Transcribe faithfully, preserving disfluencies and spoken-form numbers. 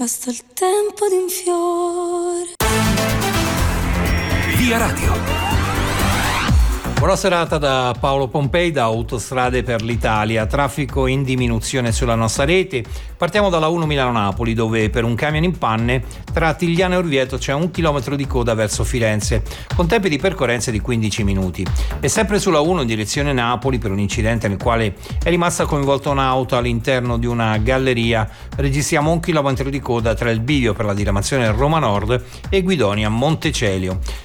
basta il tempo di un fiore. Via Radio. Buona serata da Paolo Pompei da Autostrade per l'Italia. Traffico in diminuzione sulla nostra rete. Partiamo dalla uno Milano-Napoli, dove per un camion in panne tra Tigliano e Orvieto c'è un chilometro di coda verso Firenze, con tempi di percorrenza di quindici minuti. E sempre sulla uno in direzione Napoli, per un incidente nel quale è rimasta coinvolta un'auto all'interno di una galleria, registriamo un chilometro di coda tra il bivio per la diramazione Roma Nord e Guidonia Montecelio.